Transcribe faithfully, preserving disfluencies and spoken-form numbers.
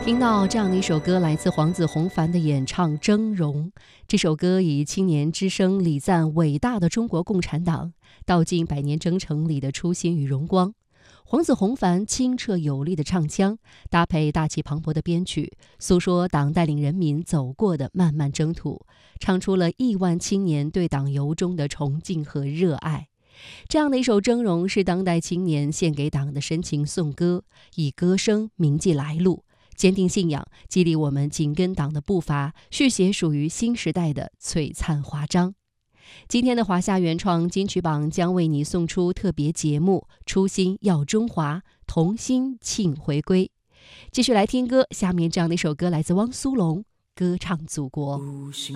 听到这样的一首歌，来自黄子弘凡的演唱《峥嵘》。这首歌以青年之声礼赞伟大的中国共产党，道尽百年征程里的初心与荣光。黄子弘凡清澈有力的唱腔，搭配大气磅礴的编曲，诉说党带领人民走过的漫漫征途，唱出了亿万青年对党由衷的崇敬和热爱。这样的一首《峥嵘》是当代青年献给党的深情颂歌，以歌声铭记来路，坚定信仰，激励我们紧跟党的步伐，续写属于新时代的璀璨华章。今天的华夏原创金曲榜将为你送出特别节目《初心耀中华，同心庆回归》。继续来听歌，下面这样的一首歌来自汪苏泷，歌唱祖国。